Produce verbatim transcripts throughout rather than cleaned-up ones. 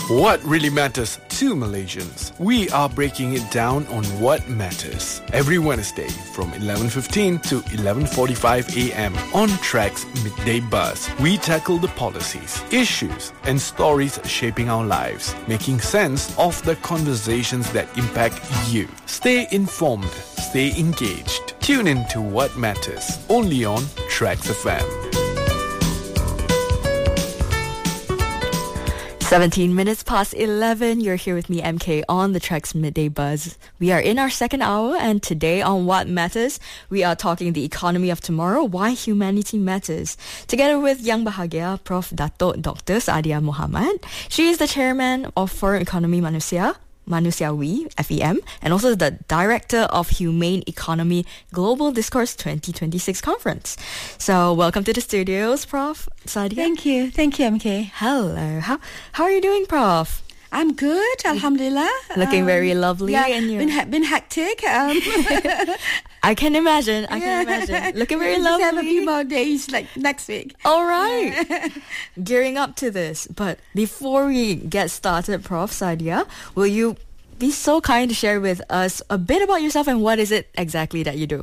What really matters to Malaysians? We are breaking it down on what matters. Every Wednesday from eleven fifteen to eleven forty-five a.m. on Track's Midday Buzz, we tackle the policies, issues and stories shaping our lives, making sense of the conversations that impact you. Stay informed, stay engaged. Tune in to What Matters, only on Trax F M. seventeen minutes past eleven, you're here with me, M K, on the Trax Midday Buzz. We are in our second hour, and today on What Matters, we are talking the economy of tomorrow, why humanity matters. Together with Yang Bahagia, Professor Dato' Doctor Sadia Muhammad. She is the chairman of Forum Ekonomi Manusia, Manusiawi, F E M, and also the director of Humane Economy Global Discourse twenty twenty-six Conference. So welcome to the studios, Professor Sadia. Thank you. Thank you, M K. Hello. How how are you doing, Prof? I'm good, alhamdulillah. Looking um, very lovely. Yeah, and been, ha- been hectic. Um, I can imagine. I yeah. can imagine. Looking very Just lovely. have a few more days, like next week. All right. Yeah. Gearing up to this. But before we get started, Prof Sadia, will you be so kind to share with us a bit about yourself and what is it exactly that you do?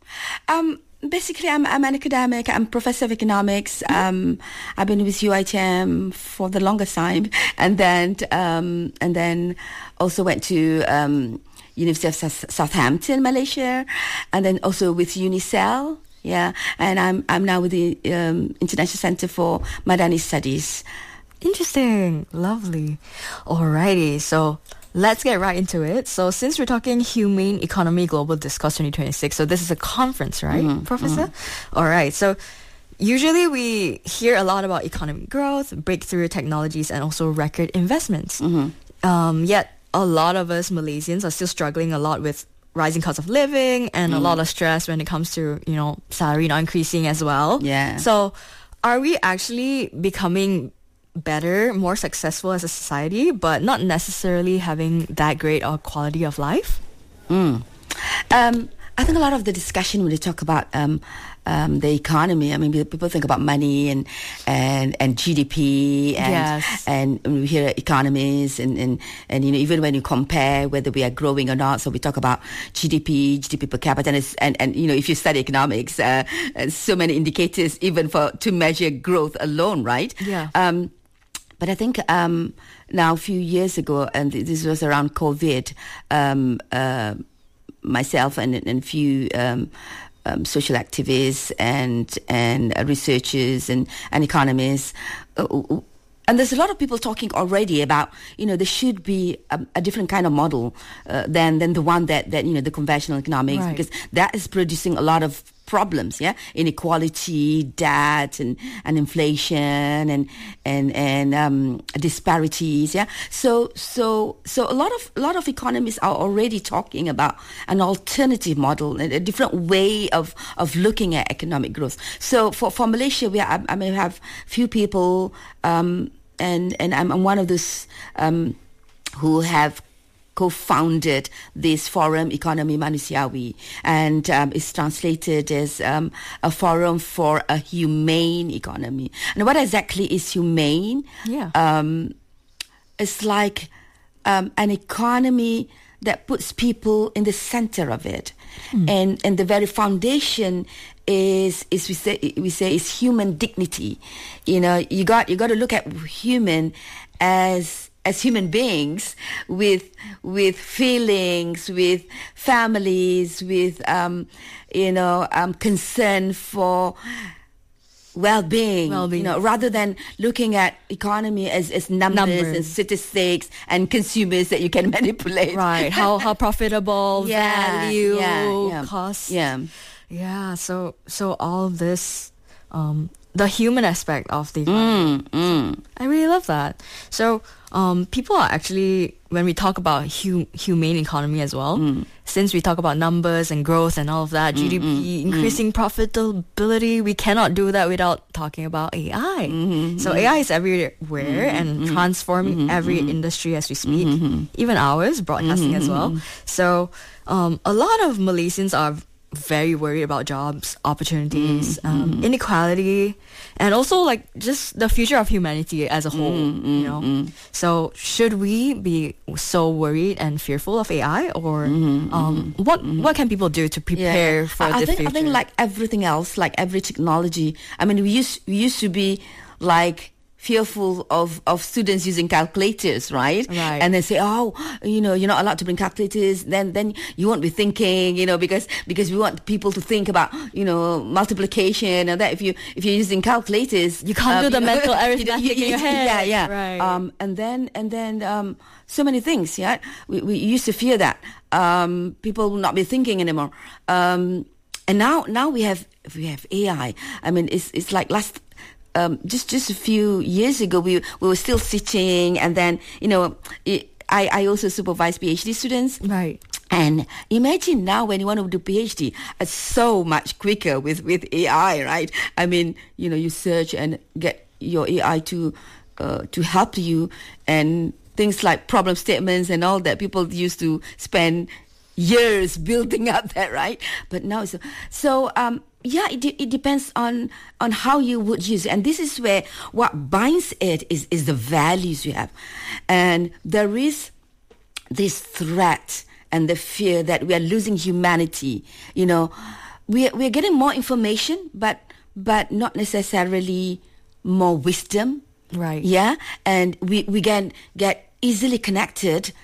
Um. Basically, I'm, I'm an academic. I'm professor of economics. Um, I've been with U I T M for the longest time, and then um, and then also went to um, University of S- Southampton, Malaysia, and then also with UNICEL. Yeah, and I'm I'm now with the um, International Center for Madani Studies. Interesting, lovely. Alrighty, so let's get right into it. So since we're talking Humane Economy Global Discourse twenty twenty-six, so this is a conference, right, mm-hmm, Professor? Mm-hmm. All right, so usually we hear a lot about economic growth, breakthrough technologies, and also record investments. Mm-hmm. Um, yet a lot of us Malaysians are still struggling a lot with rising cost of living and mm. a lot of stress when it comes to, you know, salary not increasing as well. Yeah. So are we actually becoming better, more successful as a society, but not necessarily having that great a quality of life? Mm. Um, I think a lot of the discussion when they talk about um, um, the economy, I mean, people think about money and and, and G D P and yes. and we hear economies and, and, and, you know, even when you compare whether we are growing or not, so we talk about G D P, G D P per capita, and, it's, and, and you know, if you study economics, uh, so many indicators even for to measure growth alone, right? Yeah. Um, But I think um, now a few years ago, and this was around COVID, um, uh, myself and a few um, um, social activists and and uh, researchers and, and economists, uh, and there's a lot of people talking already about, you know, there should be a, a different kind of model uh, than than the one that, that, you know, the conventional economics, right. because that is producing a lot of problems, yeah, inequality, debt, and, and inflation, and and and um, disparities, yeah. So so so a lot of a lot of economists are already talking about an alternative model, a different way of, of looking at economic growth. So for, for Malaysia, we are, I may have few people, um, and and I'm, I'm one of those um, who have co-founded this Forum Ekonomi Manusiawi, and um, it's translated as um, a forum for a humane economy. And what exactly is humane? Yeah, um, it's like um, an economy that puts people in the center of it, mm. and and the very foundation is is we say we say is human dignity. You know, you got you got to look at human as as human beings with with feelings, with families, with um, you know um, concern for well-being, well-being, you know, rather than looking at economy as, as numbers, numbers and statistics and consumers that you can manipulate. Right? How how profitable, yeah, value, yeah, yeah. cost. Yeah, yeah. So so all this. Um, the human aspect of the mm, economy. mm. I really love that. So um, people are actually, when we talk about hu- humane economy as well, mm. since we talk about numbers and growth and all of that, mm, G D P, mm, increasing mm. profitability, we cannot do that without talking about A I. Mm-hmm, so mm-hmm. A I is everywhere mm-hmm, and mm-hmm, transforming mm-hmm, every mm-hmm. industry as we speak, mm-hmm. even ours, broadcasting mm-hmm, as well. So um, a lot of Malaysians are very worried about jobs, opportunities, Mm, um, mm. inequality, and also like just the future of humanity as a whole. Mm, you know, mm, mm. so should we be so worried and fearful of A I, or Mm, um, what what can people do to prepare for I, I the think future? I think like everything else, like every technology. I mean, we used we used to be like fearful of, of students using calculators, right? Right. And they say, oh, you know, you're not allowed to bring calculators. Then then you won't be thinking, you know, because because we want people to think about, you know, multiplication and that. If you if you're using calculators, You can't do the you know, mental you know, arithmetic you- in your you- head. Yeah, yeah. Right. Um, and then and then um, so many things. Yeah, we we used to fear that um, people will not be thinking anymore. Um, and now now we have we have A I. I mean, it's it's like last. Um, just just a few years ago, we we were still sitting, and then you know, it, I I also supervise PhD students, Right. and imagine now when you want to do PhD, it's so much quicker with with A I, right? I mean, you know, you search and get your A I to uh, to help you, and things like problem statements and all that. People used to spend years building up that, right? But now so so um. Yeah, it, de- it depends on on how you would use it. And this is where what binds it is, is the values you have. And there is this threat and the fear that we are losing humanity. You know, we are, we are getting more information, but but not necessarily more wisdom. Right. Yeah, and we, we can get easily connected,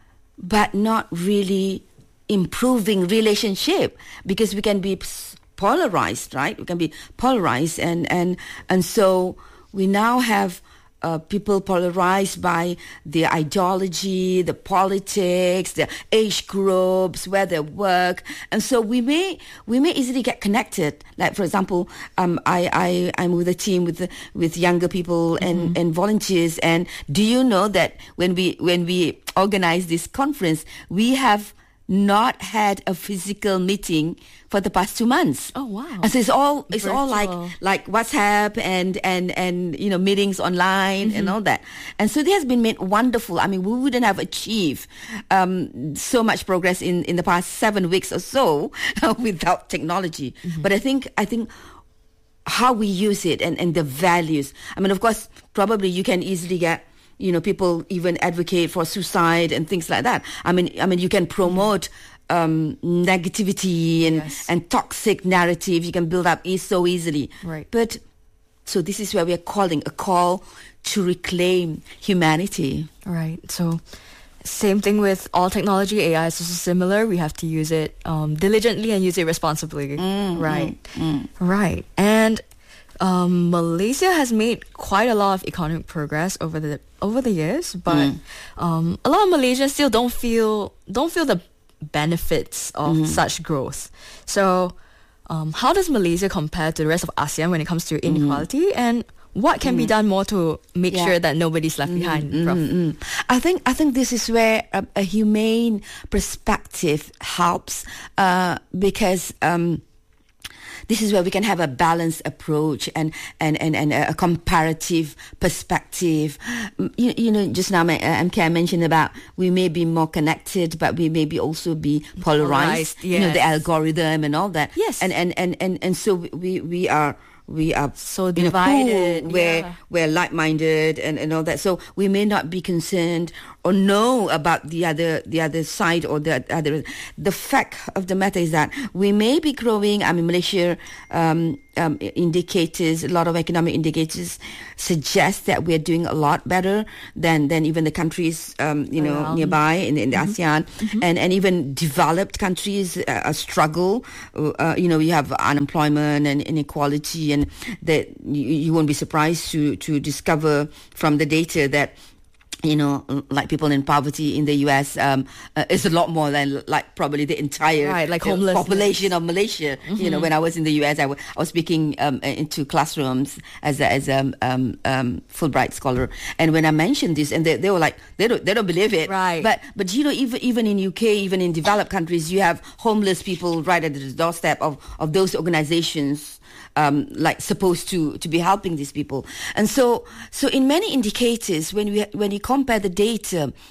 but not really improving relationship, because we can be polarized, right? We can be polarized, and and and so we now have uh, people polarized by the ideology, the politics, the age groups, where they work, and so we may we may easily get connected. Like for example, um, I I I'm with a team with with younger people and Mm-hmm. and volunteers, and do you know that when we when we organize this conference, we have not had a physical meeting for the past two months. Oh, wow. And so it's all it's all like Virtual. like WhatsApp and and and you know, meetings online and all that. And so this has been made wonderful. I mean, we wouldn't have achieved um, so much progress in in the past seven weeks or so without technology. But I think I think how we use it and and the values. I mean, of course, probably you can easily get, you know, people even advocate for suicide and things like that. I mean, I mean, you can promote um, negativity and Yes. and toxic narrative. You can build up e- so easily. Right. But so this is where we are calling a call to reclaim humanity. Right. So same thing with all technology. A I is also similar. We have to use it um, diligently and use it responsibly. Right. Right. And um, Malaysia has made quite a lot of economic progress over the over the years, but um, a lot of Malaysians still don't feel don't feel the benefits of such growth. So, um, how does Malaysia compare to the rest of ASEAN when it comes to inequality, and what can be done more to make Yeah. sure that nobody's left behind? Prof? Mm. I think I think this is where a, a humane perspective helps, uh, because um, this is where we can have a balanced approach and and, and, and a comparative perspective. Mm, You, you know, just now my, uh, M K I mentioned about we may be more connected, but we may be also be polarized. Polarized, You know, the yes. algorithm and all that. Yes. And and and and, and so we we are. We are So in a pool divided, where yeah. we're like-minded and, and all that. So we may not be concerned or know about the other the other side or the other. The fact of the matter is that we may be growing. I mean, Malaysia um, um, indicators, a lot of economic indicators suggest that we're doing a lot better than than even the countries um, you know Around. nearby in, in the ASEAN, and and even developed countries uh, struggle. Uh, you know, we have unemployment and inequality, and that you, you won't be surprised to to discover from the data that, you know, like people in poverty in the U S um, uh, is a lot more than like probably the entire Right, like uh, homelessness. population of Malaysia. You know, when I was in the U S, I, w- I was speaking um, into classrooms as a, as a um, um, Fulbright scholar, and when I mentioned this, and they, they were like, they don't they don't believe it. Right. But but you know, even even in U K, even in developed countries, you have homeless people right at the doorstep of of those organizations. Um, like supposed to to be helping these people, and so so in many indicators, when we when you compare the data,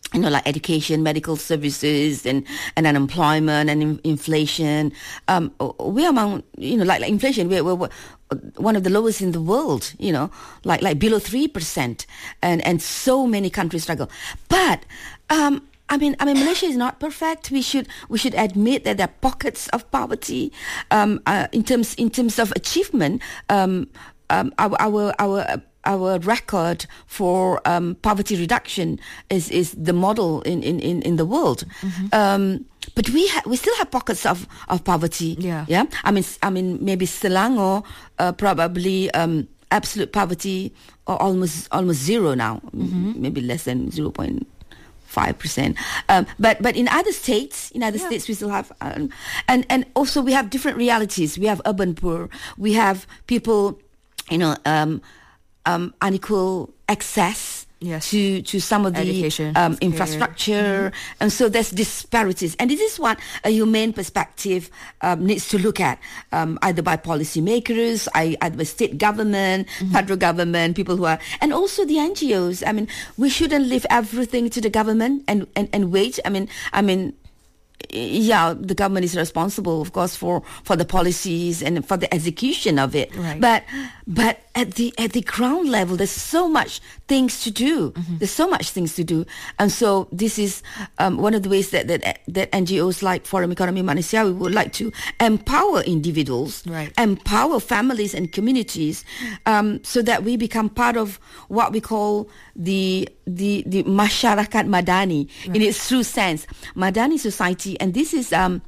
you know, like education, medical services, and, and unemployment and in, inflation. Um, we're among, you know, like, like inflation, we're, we're one of the lowest in the world, you know, like like below three percent. And, and so many countries struggle. But, um, I mean, I mean, Malaysia is not perfect. We should we should admit that there are pockets of poverty. Um, uh, in terms in terms of achievement, um, um, our our our our record for um, poverty reduction is, is the model in, in, in, in the world. Mm-hmm. Um, but we ha- we still have pockets of, of poverty. Yeah. Yeah. I mean, I mean, maybe Selangor, uh, probably um, absolute poverty or almost almost zero now. Mm-hmm. Maybe less than zero point five percent. Um, but but in other states, in other yeah. states, we still have, um, and and also we have different realities. We have urban poor. We have people, you know. Um, Um, unequal access yes. to, to some of the Education, um, infrastructure. Mm-hmm. And so there's disparities. And this is what a humane perspective um, needs to look at, um, either by policymakers, either by state government, mm-hmm. federal government, people who are, and also the N G Os. I mean, we shouldn't leave everything to the government and, and, and wait. I mean, I mean, yeah, the government is responsible, of course, for, for the policies and for the execution of it. Right. But but at the at the ground level, there's so much things to do. Mm-hmm. There's so much things to do, and so this is um, one of the ways that, that that N G Os like Forum Ekonomi Malaysia, we would like to empower individuals, right. empower families and communities, um, so that we become part of what we call the the the masyarakat madani, right. in its true sense, Madani society. And this is um,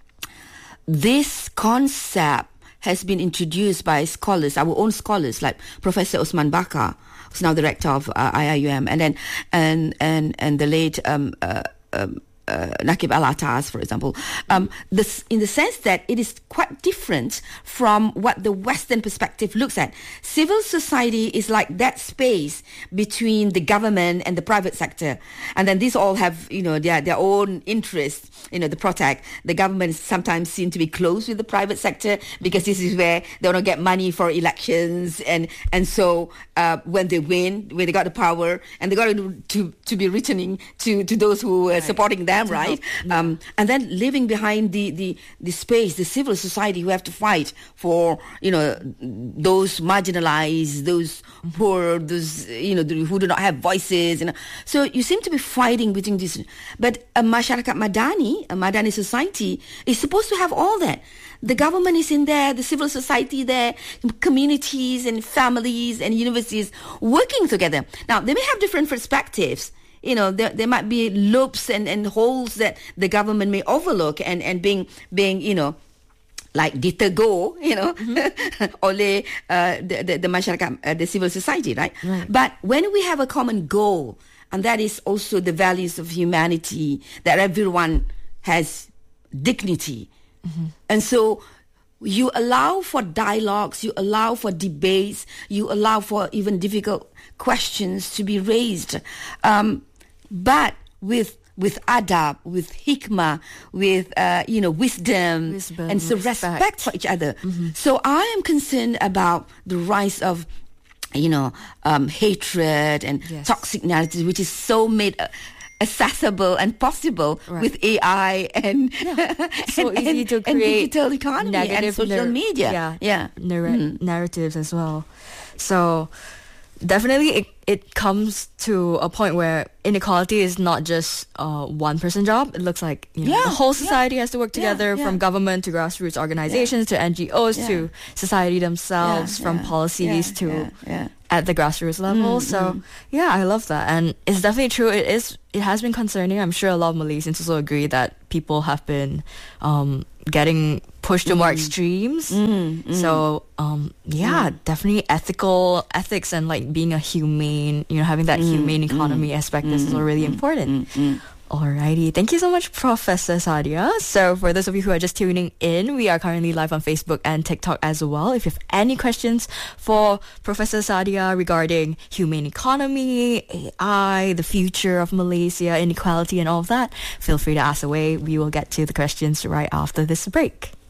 this concept has been introduced by scholars, our own scholars, like Professor Osman Bakar, who's now the rector of uh, I I U M, and then and and and the late um, uh, um, uh, Nakib Al-Atas, for example. Um, this, in the sense that it is quite different from what the Western perspective looks at. Civil society is like that space between the government and the private sector, and then these all have, you know, their their own interests. You know, the protect the government sometimes seem to be close with the private sector because this is where they want to get money for elections, and and so uh, when they win, when they got the power, and they got to to, to be returning to, to those who are right. supporting them, to right? Yeah. Um, and then leaving behind the, the the space, the civil society who have to fight for, you know, those marginalized, those mm-hmm. poor, those, you know, who do not have voices. You know. So you seem to be fighting between these, but a masyarakat madani, a Madani society, is supposed to have all that. The government is in there, the civil society there, communities and families and universities working together. Now, they may have different perspectives. You know, there, there might be loops and, and holes that the government may overlook and, and being, being, you know, like ditegur, you know, mm-hmm. oleh uh, the, the, the masyarakat, uh, the civil society, right? right? But when we have a common goal, and that is also the values of humanity, that everyone has dignity. Mm-hmm. And so you allow for dialogues, you allow for debates, you allow for even difficult questions to be raised. Um, but with with adab, with hikmah, with, uh, you know, wisdom, wisdom and so respect. respect for each other. Mm-hmm. So I am concerned about the rise of, you know, um, hatred and yes. toxic narratives, which is so made uh, accessible and possible right. with A I and, yeah. so and, easy and, to create and digital economy and social nar- media. Yeah, yeah. Narr- mm. narratives as well. So definitely it, it comes to a point where inequality is not just uh, one person job. It looks like, you know, yeah, the whole society yeah, has to work together, yeah, yeah. from government to grassroots organizations yeah. to N G Os yeah. to society themselves, yeah, from yeah, policies yeah, to yeah, yeah. at the grassroots level. Mm, so mm. yeah, I love that. And it's definitely true. It is. It has been concerning. I'm sure a lot of Malaysians also agree that people have been um, getting pushed to mm. more extremes. Mm, mm. So um, yeah, mm. definitely ethical ethics and like being a humane, you know, having that mm, humane economy mm, aspect mm, is also really mm, important. Mm, mm. Alrighty, thank you so much, Professor Sadia. So for those of you who are just tuning in, we are currently live on Facebook and TikTok as well. If you have any questions for Professor Sadia regarding humane economy, A I, the future of Malaysia, inequality and all of that, feel free to ask away. We will get to the questions right after this break.